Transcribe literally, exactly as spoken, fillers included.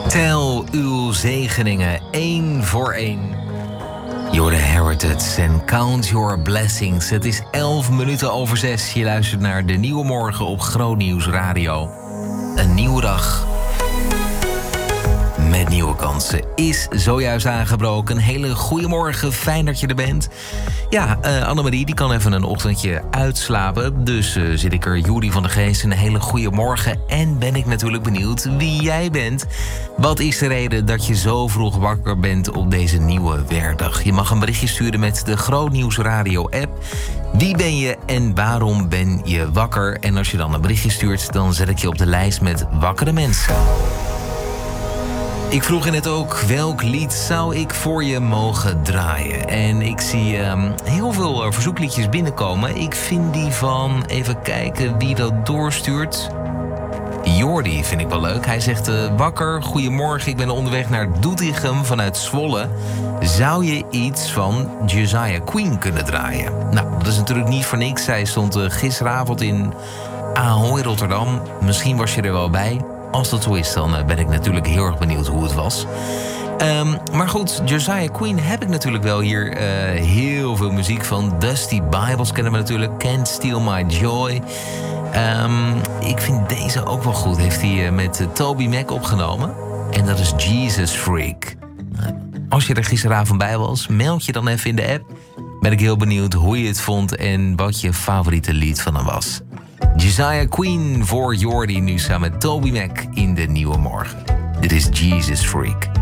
Tel uw zegeningen één voor één. You're the heritage and count your blessings. Het is elf minuten over zes. Je luistert naar De Nieuwe Morgen op GrootNieuws Radio. Een nieuwe dag met nieuwe kansen is zojuist aangebroken. Een hele goede morgen, fijn dat je er bent. Ja, uh, Annemarie die kan even een ochtendje uitslapen. Dus uh, zit ik er, Juri van der Geest, een hele goede morgen. En ben ik natuurlijk benieuwd wie jij bent. Wat is de reden dat je zo vroeg wakker bent op deze nieuwe werkdag? Je mag een berichtje sturen met de GrootNieuws Radio app. Wie ben je en waarom ben je wakker? En als je dan een berichtje stuurt, dan zet ik je op de lijst met wakkere mensen. Ik vroeg je net ook, welk lied zou ik voor je mogen draaien? En ik zie um, heel veel uh, verzoekliedjes binnenkomen. Ik vind die van, even kijken wie dat doorstuurt. Jordi vind ik wel leuk. Hij zegt, uh, wakker, goedemorgen, ik ben onderweg naar Doetinchem vanuit Zwolle. Zou je iets van Josiah Queen kunnen draaien? Nou, dat is natuurlijk niet voor niks. Zij stond uh, gisteravond in Ahoy, Rotterdam. Misschien was je er wel bij. Als dat zo is, dan ben ik natuurlijk heel erg benieuwd hoe het was. Um, maar goed, Josiah Queen heb ik natuurlijk wel hier uh, heel veel muziek van. Dusty Bibles kennen we natuurlijk. Can't Steal My Joy. Um, ik vind deze ook wel goed. Heeft hij uh, met uh, Toby Mac opgenomen. En dat is Jesus Freak. Uh, als je er gisteravond bij was, meld je dan even in de app. Ben ik heel benieuwd hoe je het vond en wat je favoriete lied van hem was. Josiah Queen voor Jordi nu samen met Toby Mac in De Nieuwe Morgen. Dit is Jesus Freak.